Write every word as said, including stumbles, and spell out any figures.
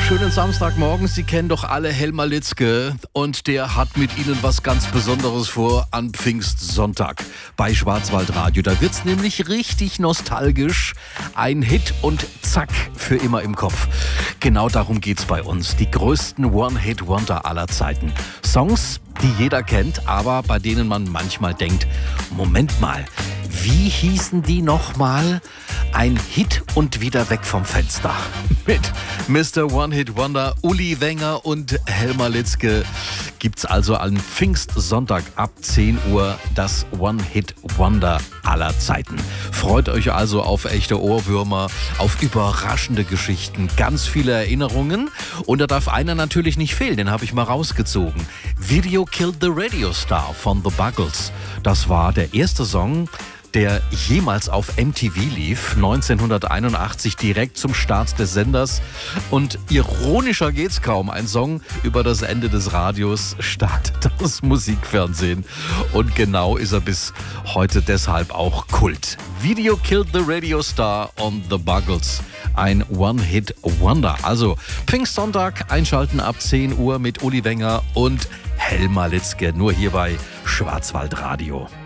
Schönen Samstagmorgen. Sie kennen doch alle Helmar Litzke und der hat mit Ihnen was ganz Besonderes vor an Pfingstsonntag bei Schwarzwaldradio. Da wird's nämlich richtig nostalgisch. Ein Hit und zack, für immer im Kopf. Genau darum geht's bei uns. Die größten One-Hit-Wonder aller Zeiten. Songs, die jeder kennt, aber bei denen man manchmal denkt, Moment mal, wie hießen die nochmal? Ein Hit und wieder weg vom Fenster. Mit Mister One-Hit-Wonder Uli Wenger und Helmar Litzke gibt's also am Pfingstsonntag ab zehn Uhr das One-Hit-Wonder aller Zeiten. Freut euch also auf echte Ohrwürmer, auf überraschende Geschichten, ganz viele Erinnerungen. Und da darf einer natürlich nicht fehlen, den habe ich mal rausgezogen. Video Killed the Radio Star von The Buggles. Das war der erste Song, der jemals auf M T V lief, neunzehnhunderteinundachtzig, direkt zum Start des Senders. Und ironischer geht's kaum. Ein Song über das Ende des Radios startet das Musikfernsehen. Und genau ist er bis heute deshalb auch Kult. Video Killed the Radio Star on The Buggles. Ein One-Hit-Wonder. Also Pfingstsonntag einschalten ab zehn Uhr mit Uli Wenger und Helmar Litzke. Nur hier bei Schwarzwaldradio.